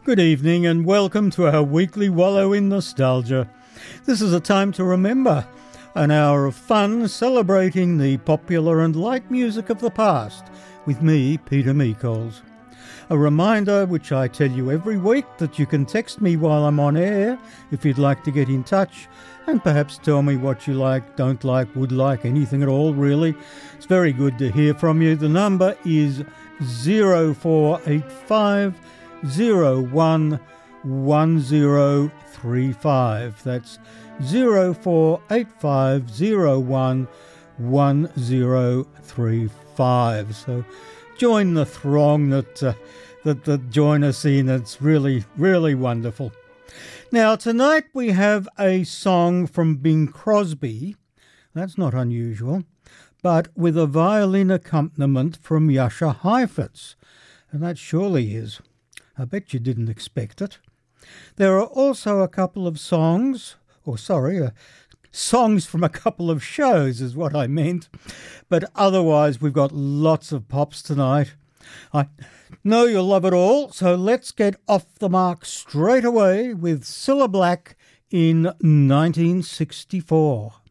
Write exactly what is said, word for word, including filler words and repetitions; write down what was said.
Good evening and welcome to our weekly wallow in nostalgia. This is a time to remember, an hour of fun celebrating the popular and light music of the past with me, Peter Meikols. A reminder, which I tell you every week, that you can text me while I'm on air if you'd like to get in touch and perhaps tell me what you like, don't like, would like, anything at all really. It's very good to hear from you. The number is zero four eight five zero one one zero three five. That's zero four eight five zero one one zero three five. So join the throng that, uh, that that join us in. It's really, really wonderful. Now, tonight we have a song from Bing Crosby. That's not unusual, but with a violin accompaniment from Jascha Heifetz. And that surely is. I bet you didn't expect it. There are also a couple of songs, or sorry, uh, songs from a couple of shows is what I meant. But otherwise, we've got lots of pops tonight. I know you'll love it all, so let's get off the mark straight away with Cilla Black in nineteen sixty-four.